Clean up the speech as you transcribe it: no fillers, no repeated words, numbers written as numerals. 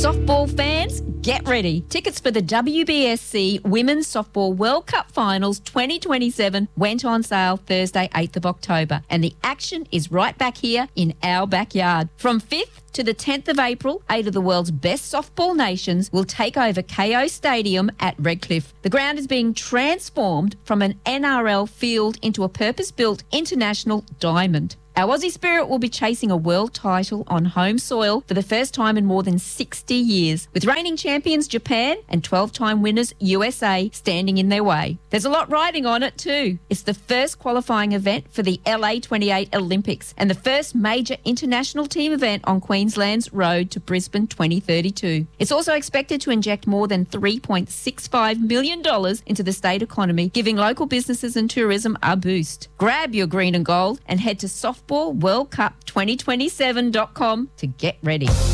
Softball fans, get ready. Tickets for the WBSC Women's Softball World Cup Finals 2027 went on sale Thursday, 8th of October, and the action is right back here in our backyard. From 5th to the 10th of April, 8 of the world's best softball nations will take over KO Stadium at Redcliffe. The ground is being transformed from an NRL field into a purpose-built international diamond. Our Aussie Spirit will be chasing a world title on home soil for the first time in more than 60 years, with reigning champions Japan and 12-time winners USA standing in their way. There's a lot riding on it too. It's the first qualifying event for the LA 28 Olympics and the first major international team event on Queensland's road to Brisbane 2032. It's also expected to inject more than $3.65 million into the state economy, giving local businesses and tourism a boost. Grab your green and gold and head to softballworldcup2027.com to get ready.